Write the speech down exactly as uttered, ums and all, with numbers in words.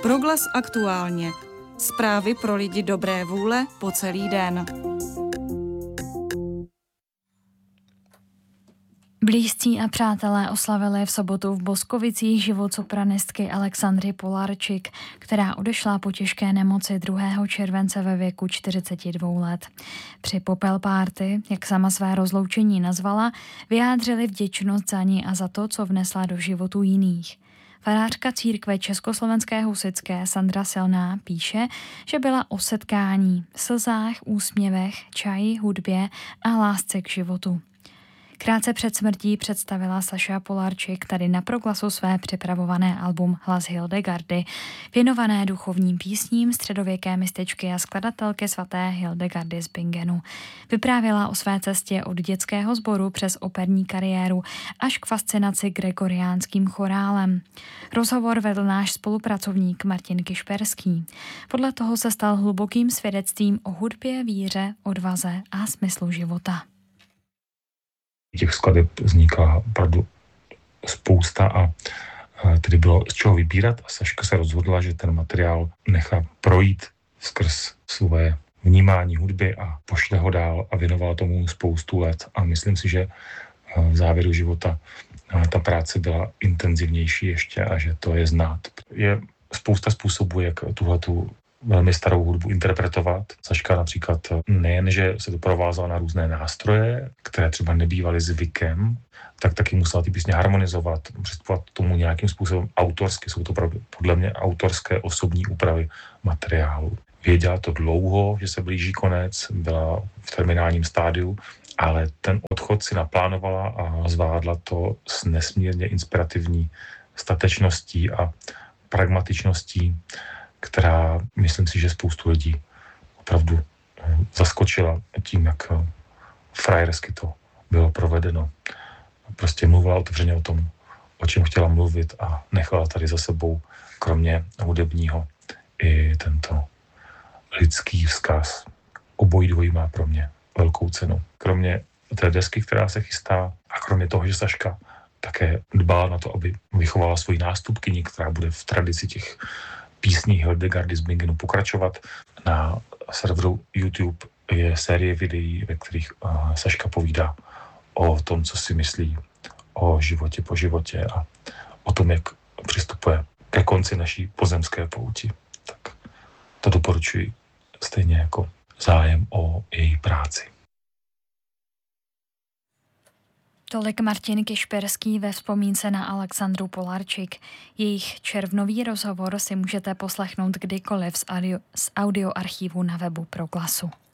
Proglas aktuálně. Zprávy pro lidi dobré vůle po celý den. Blízcí a přátelé oslavili v sobotu v Boskovicích život sopranistky Alexandry Polarčik, která odešla po těžké nemoci druhého července ve věku čtyřiceti dvou let. Při popel party, jak sama své rozloučení nazvala, vyjádřili vděčnost za ní a za to, co vnesla do životu jiných. Farářka církve Československé husitské Sandra Silná píše, že byla o setkání, slzách, úsměvech, čaji, hudbě a lásce k životu. Krátce před smrtí představila Saša Polarčik tady na Proglasu své připravované album Hlas Hildegardy, věnované duchovním písním středověké mističky a skladatelky svaté Hildegardy z Bingenu. Vyprávěla o své cestě od dětského sboru přes operní kariéru až k fascinaci gregoriánským chorálem. Rozhovor vedl náš spolupracovník Martin Kišperský. Podle toho se stal hlubokým svědectvím o hudbě, víře, odvaze a smyslu života. Těch skladeb vzniká opravdu spousta a tedy bylo z čeho vybírat a Saška se rozhodla, že ten materiál nechá projít skrz své vnímání hudby a pošle ho dál a věnovala tomu spoustu let a myslím si, že v závěru života ta práce byla intenzivnější ještě a že to je znát. Je spousta způsobů, jak tuhletu velmi starou hudbu interpretovat. Saška například nejen, že se doprovázala na různé nástroje, které třeba nebývaly zvykem, tak taky musela ty písně harmonizovat, přistupovat tomu nějakým způsobem autorsky. Jsou to podle mě autorské osobní úpravy materiálu. Věděla to dlouho, že se blíží konec, byla v terminálním stádiu, ale ten odchod si naplánovala a zvládla to s nesmírně inspirativní statečností a pragmatičností, která, myslím si, že spoustu lidí opravdu zaskočila tím, jak frajersky to bylo provedeno. Prostě mluvila otevřeně o tom, o čem chtěla mluvit a nechala tady za sebou, kromě hudebního, i tento lidský vzkaz. Obojí dvojí má pro mě velkou cenu. Kromě té desky, která se chystá a kromě toho, že Saška také dbala na to, aby vychovala svoji nástupkyni, která bude v tradici těch písní Hildegardy z Bingenu pokračovat. Na serveru YouTube je série videí, ve kterých uh, Saška povídá o tom, co si myslí o životě po životě a o tom, jak přistupuje ke konci naší pozemské pouti. Tak to doporučuji stejně jako zájem o její práci. Tolik Martin Kišperský ve vzpomínce na Alexandru Polarčik. Jejich červnový rozhovor si můžete poslechnout kdykoliv z audio, z audioarchivu na webu Proglasu.